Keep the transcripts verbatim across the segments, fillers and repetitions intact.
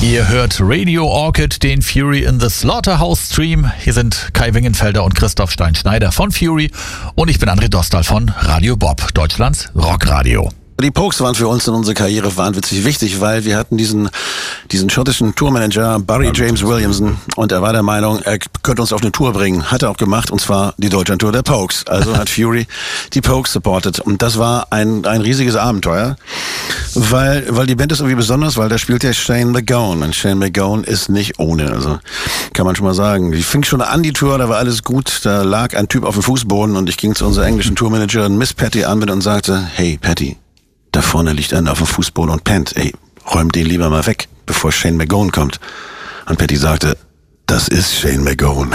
Ihr hört Radio Orchid, den Fury in the Slaughterhouse Stream. Hier sind Kai Wingenfelder und Christoph Stein-Schneider von Fury und ich bin André Dostal von Radio Bob, Deutschlands Rockradio. Die Pogues waren für uns in unserer Karriere wahnwitzig wichtig, weil wir hatten diesen diesen schottischen Tourmanager Barry James Williamson und er war der Meinung, er könnte uns auf eine Tour bringen. Hat er auch gemacht und zwar die Deutschlandtour der Pogues. Also hat Fury die Pogues supportet und das war ein ein riesiges Abenteuer, weil weil die Band ist irgendwie besonders, weil da spielt ja Shane MacGowan und Shane MacGowan ist nicht ohne, also kann man schon mal sagen. Die fing schon an die Tour, da war alles gut, da lag ein Typ auf dem Fußboden und ich ging zu unserer englischen Tourmanagerin Miss Patty an und sagte, hey Patty, da vorne liegt einer auf dem Fußboden und pennt. Ey, räum den lieber mal weg, bevor Shane MacGowan kommt. Und Patty sagte, das ist Shane MacGowan.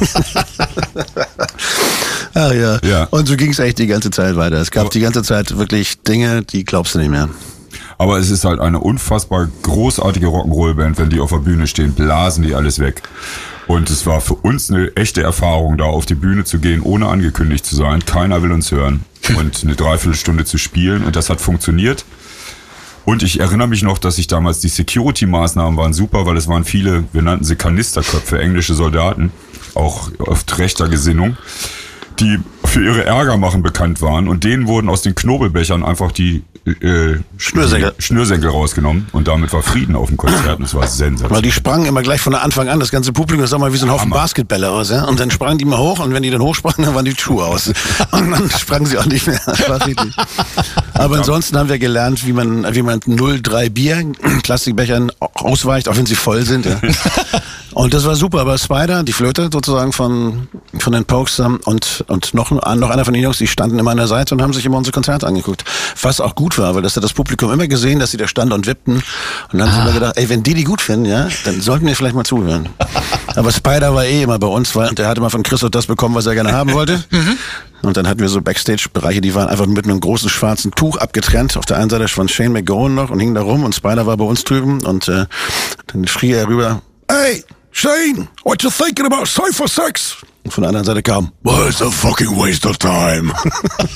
Ach ja. ja. Und so ging es echt die ganze Zeit weiter. Es gab aber die ganze Zeit wirklich Dinge, die glaubst du nicht mehr. Aber es ist halt eine unfassbar großartige Rock'n'Roll-Band, wenn die auf der Bühne stehen, blasen die alles weg. Und es war für uns eine echte Erfahrung, da auf die Bühne zu gehen, ohne angekündigt zu sein. Keiner will uns hören. Und eine Dreiviertelstunde zu spielen. Und das hat funktioniert. Und ich erinnere mich noch, dass ich damals, die Security-Maßnahmen waren super, weil es waren viele, wir nannten sie Kanisterköpfe, englische Soldaten, auch oft rechter Gesinnung, die für ihre Ärger machen bekannt waren. Und denen wurden aus den Knobelbechern einfach die äh, Schnürsenkel. Schnürsenkel rausgenommen. Und damit war Frieden auf dem Konzert. Und es war sensationell. Weil die sprangen immer gleich von Anfang an, das ganze Publikum, das sah mal wie so ein Haufen Hammer. Basketbälle aus. Ja? Und dann sprangen die mal hoch und wenn die dann hochsprangen, dann waren die Schuhe aus. Und dann sprangen sie auch nicht mehr. Das war richtig. Aber ansonsten haben wir gelernt, wie man wie man null Komma drei Bier, Plastikbechern ausweicht, auch wenn sie voll sind. Ja. Und das war super. Aber Spider, die Flöte sozusagen von von den Pogues und und noch, noch einer von den Jungs, die standen immer an der Seite und haben sich immer unsere Konzerte angeguckt. Was auch gut war, weil das hat das Publikum immer gesehen, dass sie da standen und wippten. Und dann haben ah. sie immer gedacht, ey, wenn die die gut finden, ja, dann sollten wir vielleicht mal zuhören. Aber Spider war eh immer bei uns, weil der hatte mal von Christoph das bekommen, was er gerne haben wollte. Mhm. Und dann hatten wir so Backstage-Bereiche, die waren einfach mit einem großen schwarzen Tuch abgetrennt. Auf der einen Seite von Shane MacGowan noch und hing da rum und Spider war bei uns drüben und äh, dann schrie er rüber, hey, Shane, what you thinking about Cypher Sex? Und von der anderen Seite kam, well, it's a fucking waste of time.